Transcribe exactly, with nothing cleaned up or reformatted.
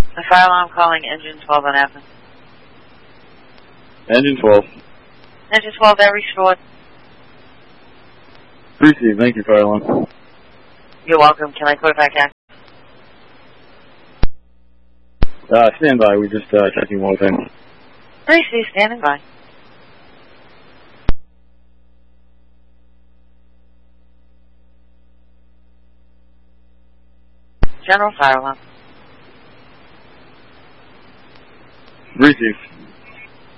The fire alarm calling engine twelve on Athens. Engine twelve. Engine twelve, they're restored. Received. Thank you, fire alarm. You're welcome. Can I quarterback act? Uh, stand by. We're just uh, checking one thing. Receive, standing by. General fire alarm. Received.